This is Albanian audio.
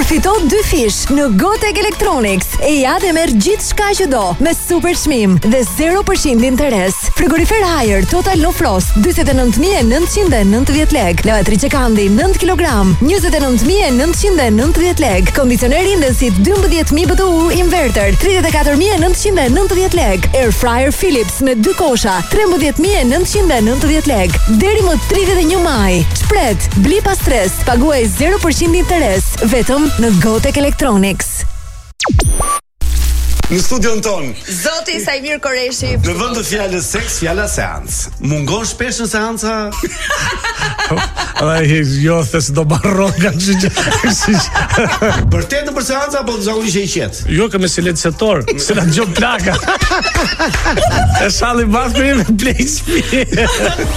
Përfito 2 fish në Gotek Electronics. E ja dhe merr gjithçka që do me super çmim dhe 0% interes. Frigorifer Haier Total No Frost 49.990 lek. Lavatriçe Kandi 9 kg 29.990 lek. Kondicioner Indesit 12.000 BTU inverter 34.990 lek. Air Fryer Philips me 2 kosha 13.990 lek. Deri më 31 maj. Shpret, bli pa stres, paguaj 0% interes vetëm në Gotek Electronics. Në studion ton Zoti Sajmir Koreshi. Në vend të fjalës seks, fjala seancë. Mungon shpesh në seanca? Jo, thes do barron nga Vërtet në për seanca apo zakonisht e qet? Jo, ka me silenciator, se na dëgjon plaka. E shalli bashkë me play.